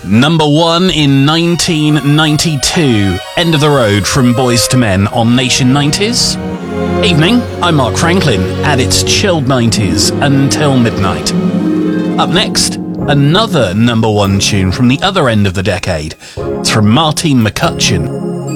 Number 1 in 1992, End of the Road from Boyz II Men on Nation 90s. Evening, I'm Mark Franklin, and it's chilled 90s until midnight. Up next, another number 1 tune from the other end of the decade. It's from Martine McCutcheon.